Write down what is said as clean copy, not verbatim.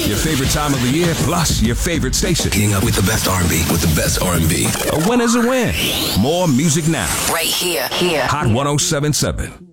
Your favorite time of the year, plus your favorite station. Getting up with the best R&B, with the best R&B. A win is a win. More music now. Right here. Hot 107.7.